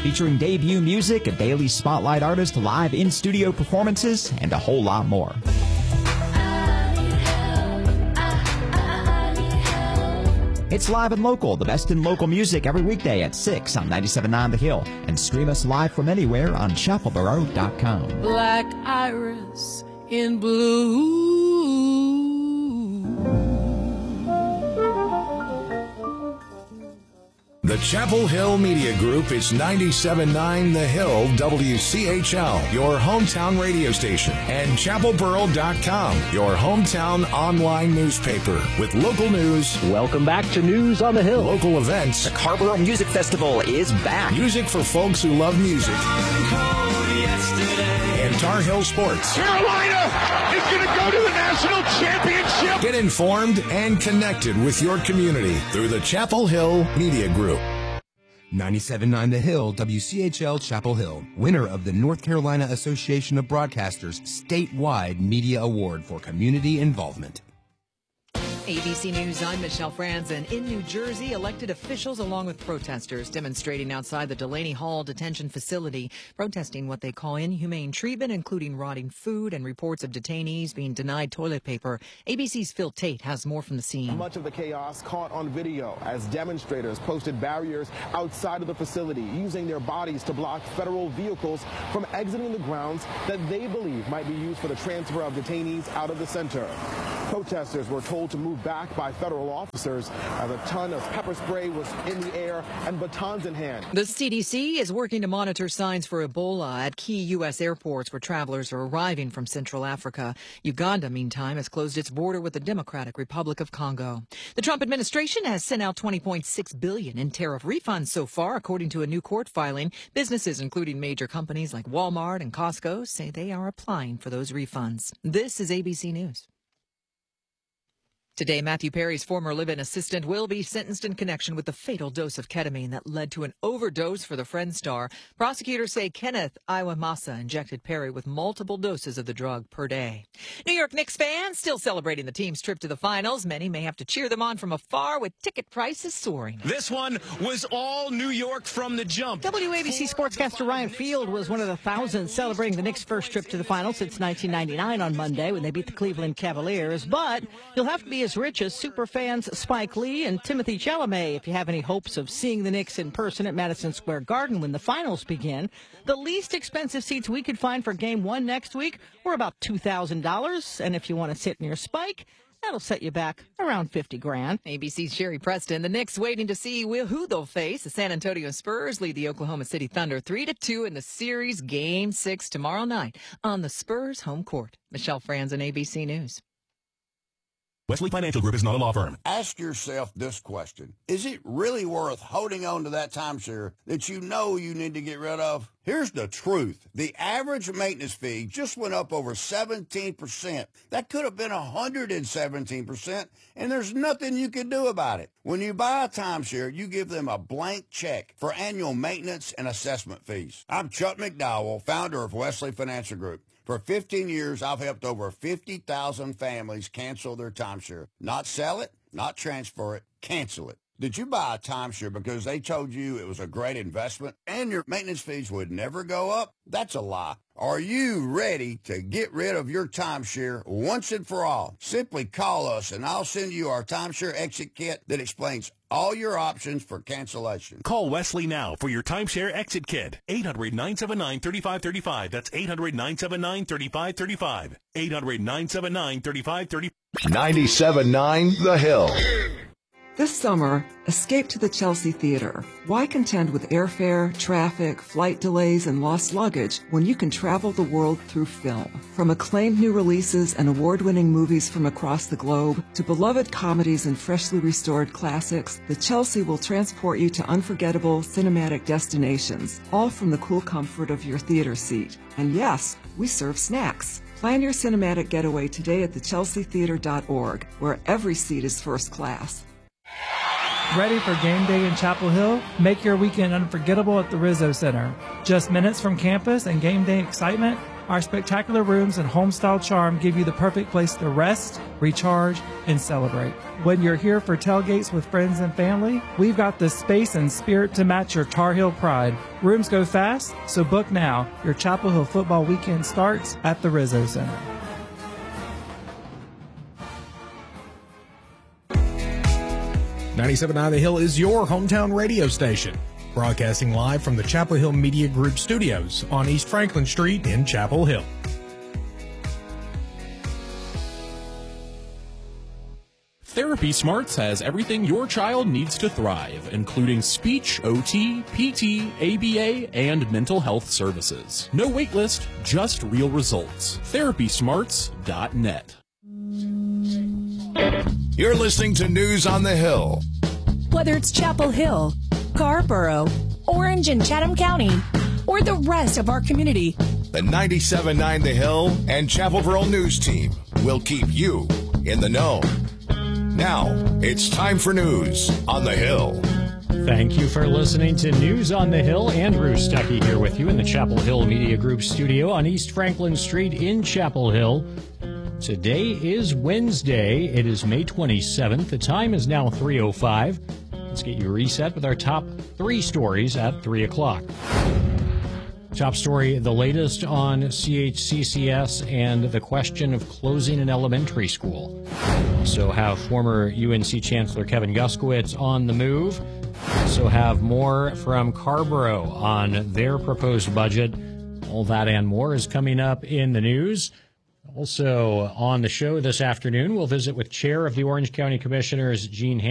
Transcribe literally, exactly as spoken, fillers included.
featuring debut music, a daily spotlight artist, live in-studio performances, and a whole lot more. It's Live and Local, the best in local music every weekday at six on ninety-seven point nine The Hill. And stream us live from anywhere on chapel borough dot com. Black iris in blue. The Chapel Hill Media Group is ninety-seven point nine The Hill W C H L, your hometown radio station, and chapel borough dot com, your hometown online newspaper with local news. Welcome back to News on the Hill. Local events. The Carrboro Music Festival is back. Music for folks who love music. And Tar Heel sports. Carolina is going to go to the national championship. Get informed and connected with your community through the Chapel Hill Media Group. ninety-seven point nine The Hill, W C H L Chapel Hill, winner of the North Carolina Association of Broadcasters statewide media award for community involvement. A B C News, I'm Michelle Franzen. In New Jersey, elected officials along with protesters demonstrating outside the Delaney Hall detention facility, protesting what they call inhumane treatment, including rotting food and reports of detainees being denied toilet paper. A B C's Phil Tate has more from the scene. Much of the chaos caught on video as demonstrators posted barriers outside of the facility, using their bodies to block federal vehicles from exiting the grounds that they believe might be used for the transfer of detainees out of the center. Protesters were told to move back by federal officers as a ton of pepper spray was in the air and batons in hand. The C D C is working to monitor signs for Ebola at key U S airports where travelers are arriving from Central Africa. Uganda, meantime, has closed its border with the Democratic Republic of Congo. The Trump administration has sent out twenty point six billion dollars in tariff refunds so far, according to a new court filing. Businesses, including major companies like Walmart and Costco, say they are applying for those refunds. This is A B C News. Today, Matthew Perry's former live-in assistant will be sentenced in connection with the fatal dose of ketamine that led to an overdose for the Friends star. Prosecutors say Kenneth Iwamasa injected Perry with multiple doses of the drug per day. New York Knicks fans still celebrating the team's trip to the finals. Many may have to cheer them on from afar with ticket prices soaring. This one was all New York from the jump. W A B C sportscaster Ryan Field was one of the thousands celebrating the Knicks' first trip to the finals since nineteen ninety-nine on Monday when they beat the Cleveland Cavaliers. But you'll have to be as rich as superfans Spike Lee and Timothy Chalamet if you have any hopes of seeing the Knicks in person at Madison Square Garden when the finals begin. The least expensive seats we could find for game one next week were about two thousand dollars. And if you want to sit near Spike, that'll set you back around fifty grand. A B C's Sherry Preston. The Knicks waiting to see who they'll face. The San Antonio Spurs lead the Oklahoma City Thunder three to two in the series game six tomorrow night on the Spurs home court. Michelle Franzen, A B C News. Wesley Financial Group is not a law firm. Ask yourself this question. Is it really worth holding on to that timeshare that you know you need to get rid of? Here's the truth. The average maintenance fee just went up over seventeen percent. That could have been one hundred seventeen percent, and there's nothing you can do about it. When you buy a timeshare, you give them a blank check for annual maintenance and assessment fees. I'm Chuck McDowell, founder of Wesley Financial Group. For fifteen years, I've helped over fifty thousand families cancel their timeshare. Not sell it, not transfer it, cancel it. Did you buy a timeshare because they told you it was a great investment and your maintenance fees would never go up? That's a lie. Are you ready to get rid of your timeshare once and for all? Simply call us and I'll send you our timeshare exit kit that explains all your options for cancellation. Call Wesley now for your timeshare exit kit. eight hundred, nine seven nine, three five three five. That's eight hundred, nine seven nine, three five three five. eight hundred, nine seven nine, three five three five. ninety-seven point nine The Hill. This summer, escape to the Chelsea Theater. Why contend with airfare, traffic, flight delays, and lost luggage when you can travel the world through film? From acclaimed new releases and award-winning movies from across the globe to beloved comedies and freshly restored classics, the Chelsea will transport you to unforgettable cinematic destinations, all from the cool comfort of your theater seat. And yes, we serve snacks. Plan your cinematic getaway today at the chelsea theater dot org, where every seat is first class. Ready for game day in Chapel Hill? Make your weekend unforgettable at the Rizzo Center. Just minutes from campus and game day excitement, Our spectacular rooms and home-style charm give you the perfect place to rest, recharge, and celebrate. When you're here for tailgates with friends and family, we've got the space and spirit to match your Tar Heel pride. Rooms go fast, so book now. Your Chapel Hill football weekend starts at the Rizzo Center. ninety-seven point nine The Hill is your hometown radio station, broadcasting live from the Chapel Hill Media Group studios on East Franklin Street in Chapel Hill. Therapy Smarts has everything your child needs to thrive, including speech, O T, P T, A B A, and mental health services. No wait list, just real results. therapy smarts dot net. You're listening to News on the Hill. Whether it's Chapel Hill, Scarborough, Orange and Chatham County, or the rest of our community, the ninety-seven point nine The Hill and Chapel Borough News Team will keep you in the know. Now, it's time for News on the Hill. Thank you for listening to News on the Hill. Andrew Stuckey here with you in the Chapel Hill Media Group studio on East Franklin Street in Chapel Hill. Today is Wednesday. It is May twenty-seventh. The time is now three oh five. Let's get you reset with our top three stories at three o'clock. Top story, the latest on C H C C S and the question of closing an elementary school. Also have former U N C Chancellor Kevin Guskiewicz on the move. Also have more from Scarborough on their proposed budget. All that and more is coming up in the news. Also on the show this afternoon, we'll visit with Chair of the Orange County Commissioners, Gene